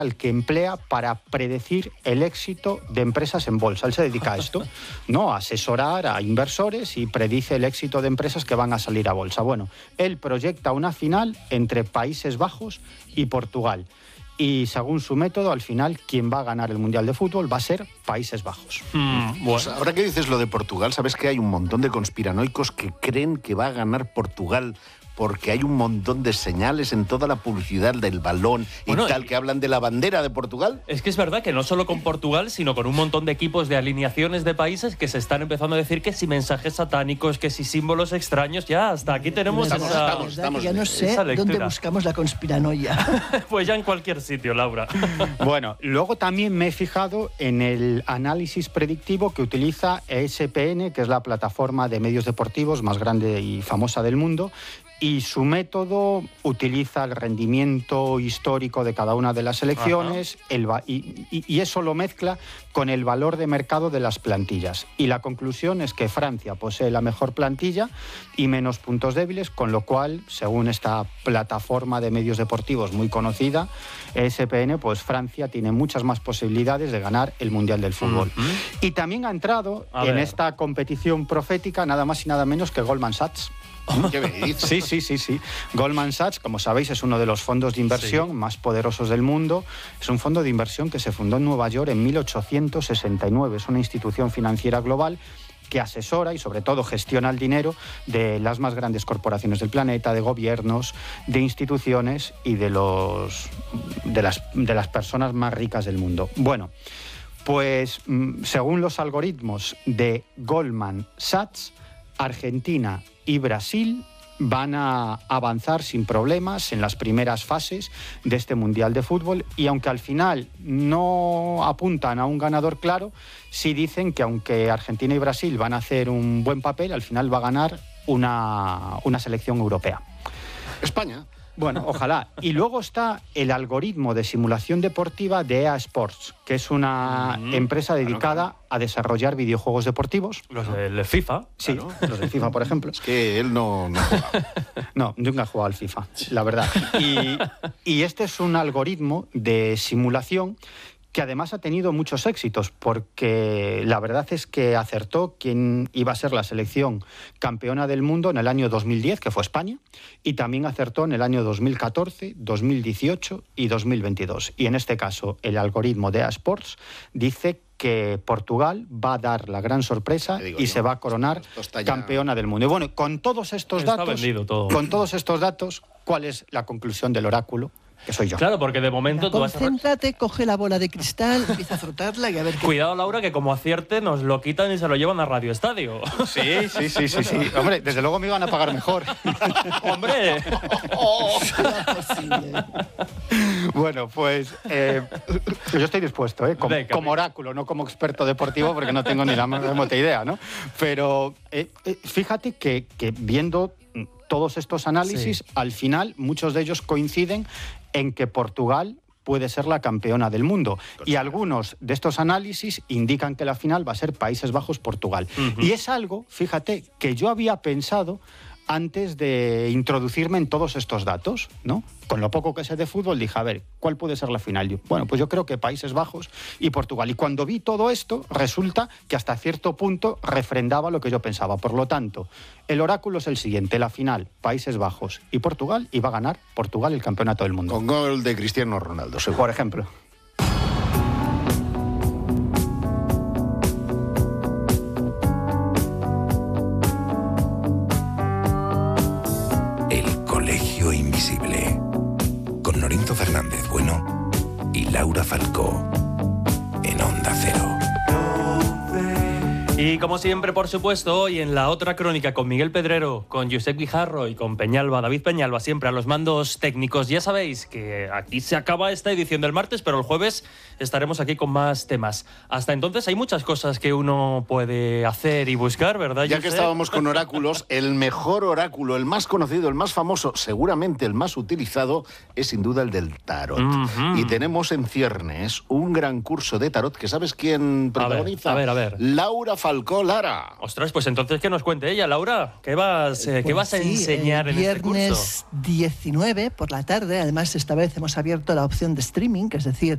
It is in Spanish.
que emplea para predecir el éxito de empresas en bolsa. Él se dedica a esto, ¿no? A asesorar a inversores y predice el éxito de empresas que van a salir a bolsa. Bueno, él proyecta una final entre Países Bajos y Portugal. Y según su método, al final, quien va a ganar el Mundial de Fútbol va a ser Países Bajos. Bueno. Pues ahora que dices lo de Portugal, sabes que hay un montón de conspiranoicos que creen que va a ganar Portugal porque hay un montón de señales en toda la publicidad del balón y tal, que hablan de la bandera de Portugal. Es que es verdad que no solo con Portugal, sino con un montón de equipos de alineaciones de países que se están empezando a decir que si mensajes satánicos, que si símbolos extraños, ya hasta aquí tenemos estamos ya no sé dónde buscamos la conspiranoia. Pues ya en cualquier sitio, Laura. Bueno, luego también me he fijado en el análisis predictivo que utiliza ESPN, que es la plataforma de medios deportivos más grande y famosa del mundo. Y su método utiliza el rendimiento histórico de cada una de las selecciones y eso lo mezcla con el valor de mercado de las plantillas. Y la conclusión es que Francia posee la mejor plantilla y menos puntos débiles, con lo cual, según esta plataforma de medios deportivos muy conocida, ESPN, pues Francia tiene muchas más posibilidades de ganar el Mundial del Fútbol. Y también ha entrado en esta competición profética nada más y nada menos que Goldman Sachs. ¿Qué me dices? Sí. Goldman Sachs, como sabéis, es uno de los fondos de inversión más poderosos del mundo. Es un fondo de inversión que se fundó en Nueva York en 1869. Es una institución financiera global que asesora y sobre todo gestiona el dinero de las más grandes corporaciones del planeta, de gobiernos, de instituciones y de las personas más ricas del mundo. Bueno, pues según los algoritmos de Goldman Sachs, Argentina y Brasil van a avanzar sin problemas en las primeras fases de este Mundial de Fútbol, y aunque al final no apuntan a un ganador claro, sí dicen que aunque Argentina y Brasil van a hacer un buen papel, al final va a ganar una selección europea. España. Bueno, ojalá. Y luego está el algoritmo de simulación deportiva de EA Sports, que es una empresa dedicada a desarrollar videojuegos deportivos. Los del FIFA. Sí, claro. Los del FIFA, por ejemplo. Es que él no juega. No, nunca he jugado al FIFA, la verdad. Y este es un algoritmo de simulación que además ha tenido muchos éxitos, porque la verdad es que acertó quién iba a ser la selección campeona del mundo en el año 2010, que fue España, y también acertó en el año 2014, 2018 y 2022. Y en este caso, el algoritmo de EA Sports dice que Portugal va a dar la gran sorpresa y se va a coronar campeona del mundo. Y bueno, con todos estos datos, ¿cuál es la conclusión del oráculo? Que soy yo. Claro, porque de momento tú vas a... Concéntrate, coge la bola de cristal, empieza a frotarla y a ver qué... Cuidado, Laura, que como acierte nos lo quitan y se lo llevan a Radio Estadio. Sí. Hombre, desde luego me iban a pagar mejor. ¡Hombre! Bueno, pues yo estoy dispuesto, como oráculo, no como experto deportivo, porque no tengo ni la más remota idea, ¿no? Pero fíjate que viendo todos estos análisis, al final muchos de ellos coinciden en que Portugal puede ser la campeona del mundo. Y algunos de estos análisis indican que la final va a ser Países Bajos-Portugal. Y es algo, fíjate, que yo había pensado antes de introducirme en todos estos datos, ¿no? Con lo poco que sé de fútbol dije, a ver, ¿cuál puede ser la final? Bueno, pues yo creo que Países Bajos y Portugal. Y cuando vi todo esto, resulta que hasta cierto punto refrendaba lo que yo pensaba. Por lo tanto, el oráculo es el siguiente: la final, Países Bajos y Portugal, y va a ganar Portugal el campeonato del mundo. Con gol de Cristiano Ronaldo, seguro. Por ejemplo. Invisible, con Norinto Fernández Bueno y Laura Falcó, en Onda Cero. Y como siempre, por supuesto, hoy en la otra crónica con Miguel Pedrero, con Josep Guijarro y con Peñalba, David Peñalba, siempre a los mandos técnicos. Ya sabéis que aquí se acaba esta edición del martes, pero el jueves estaremos aquí con más temas. Hasta entonces hay muchas cosas que uno puede hacer y buscar, ¿verdad, Ya Josep? que estábamos con oráculos, el mejor oráculo, el más conocido, el más famoso, seguramente el más utilizado, es sin duda el del tarot. Y tenemos en ciernes un gran curso de tarot que ¿sabes quién protagoniza? A ver. Laura Falcó Lara. Ostras, pues entonces que nos cuente ella, Laura. ¿Qué vas a enseñar en este curso? Viernes 19 por la tarde. Además, esta vez hemos abierto la opción de streaming, que es decir,